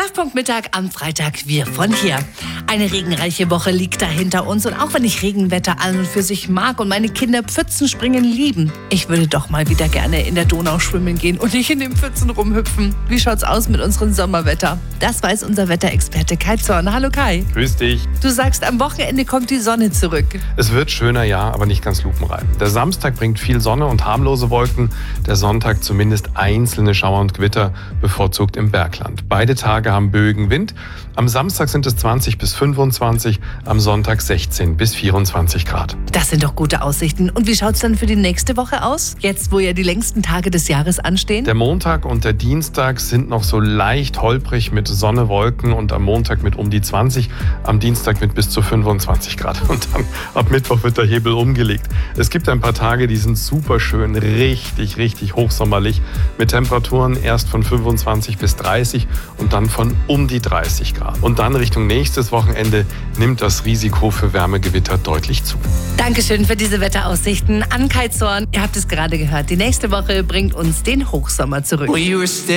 Treffpunkt-Mittag am Freitag, wir von hier. Eine regenreiche Woche liegt da hinter uns und auch wenn ich Regenwetter an und für sich mag und meine Kinder Pfützenspringen lieben, ich würde doch mal wieder gerne in der Donau schwimmen gehen und nicht in den Pfützen rumhüpfen. Wie schaut's aus mit unserem Sommerwetter? Das weiß unser Wetterexperte Kai Zorn. Hallo Kai. Grüß dich. Du sagst, am Wochenende kommt die Sonne zurück. Es wird schöner, ja, aber nicht ganz lupenrein. Der Samstag bringt viel Sonne und harmlose Wolken. Der Sonntag zumindest einzelne Schauer und Gewitter, bevorzugt im Bergland. Beide Tage haben böigen Wind. Am Samstag sind es 20 bis 25, am Sonntag 16 bis 24 Grad. Das sind doch gute Aussichten. Und wie schaut's dann für die nächste Woche aus? Jetzt, wo ja die längsten Tage des Jahres anstehen? Der Montag und der Dienstag sind noch so leicht holprig mit Sonne, Wolken und am Montag mit um die 20, am Dienstag mit bis zu 25 Grad. Und dann ab Mittwoch wird der Hebel umgelegt. Es gibt ein paar Tage, die sind super schön, richtig hochsommerlich mit Temperaturen erst von 25 bis 30 und dann von um die 30 Grad. Und dann Richtung nächstes Wochenende nimmt das Risiko für Wärmegewitter deutlich zu. Dankeschön für diese Wetteraussichten an Kai Zorn. Ihr habt es gerade gehört, die nächste Woche bringt uns den Hochsommer zurück.